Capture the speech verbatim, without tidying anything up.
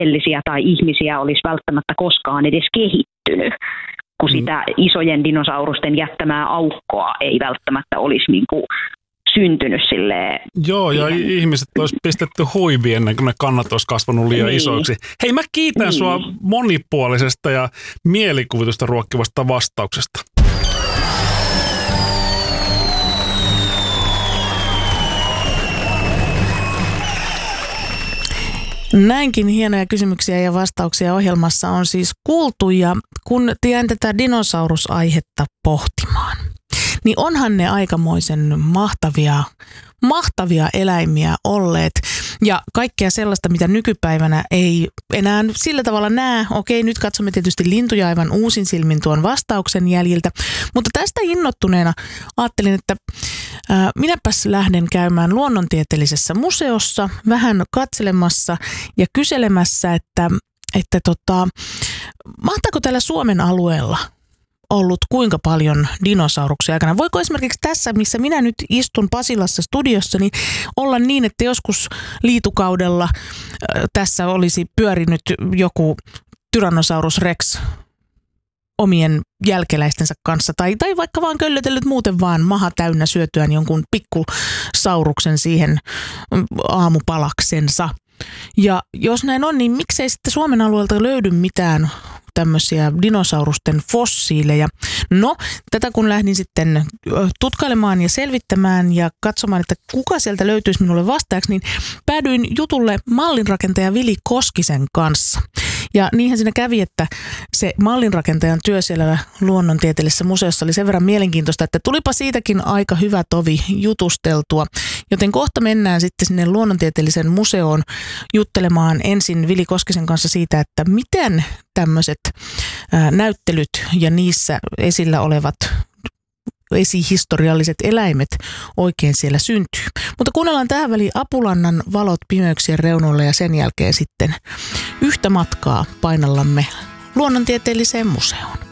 edellisiä tai ihmisiä olisi välttämättä koskaan edes kehittynyt, kun mm. sitä isojen dinosaurusten jättämää aukkoa ei välttämättä olisi niin kuin syntynyt silleen. Joo, ja siihen. Ihmiset olisi pistetty huiviin ennen kuin ne kannat olisi kasvanut liian niin. isoiksi. Hei, mä kiitän niin. sua monipuolisesta ja mielikuvitusta ruokkivasta vastauksesta. Näinkin hienoja kysymyksiä ja vastauksia ohjelmassa on siis kuultu, ja kun jäin tätä dinosaurusaihetta pohtimaan, niin onhan ne aikamoisen mahtavia, mahtavia eläimiä olleet ja kaikkea sellaista, mitä nykypäivänä ei enää sillä tavalla näe. Okei, nyt katsomme tietysti lintuja aivan uusin silmin tuon vastauksen jäljiltä, mutta tästä innoittuneena ajattelin, että ää, minäpäs lähden käymään luonnontieteellisessä museossa vähän katselemassa ja kyselemässä, että, että tota, mahtaako täällä Suomen alueella ollut kuinka paljon dinosauruksia aikana. Voiko esimerkiksi tässä, missä minä nyt istun Pasilassa studiossa, niin olla niin, että joskus liitukaudella äh, tässä olisi pyörinyt joku Tyrannosaurus Rex omien jälkeläistensä kanssa, tai, tai vaikka vaan köllötellyt muuten vaan maha täynnä syötyään jonkun pikkusauruksen siihen aamupalaksensa. Ja jos näin on, niin miksei sitten Suomen alueelta löydy mitään tämmöisiä dinosaurusten fossiileja. No, tätä kun lähdin sitten tutkailemaan ja selvittämään ja katsomaan, että kuka sieltä löytyisi minulle vastaajaksi, niin päädyin jutulle mallinrakentaja Vili Koskisen kanssa. Ja niinhän siinä kävi, että se mallinrakentajan työ siellä luonnontieteellisessä museossa oli sen verran mielenkiintoista, että tulipa siitäkin aika hyvä tovi jutusteltua. Joten kohta mennään sitten sinne luonnontieteellisen museoon juttelemaan ensin Vili Koskisen kanssa siitä, että miten tämmöiset näyttelyt ja niissä esillä olevat esihistorialliset eläimet oikein siellä syntyy. Mutta kuunnellaan tähän väliin Apulannan valot pimeyksien reunoilla ja sen jälkeen sitten yhtä matkaa painallamme luonnontieteelliseen museoon.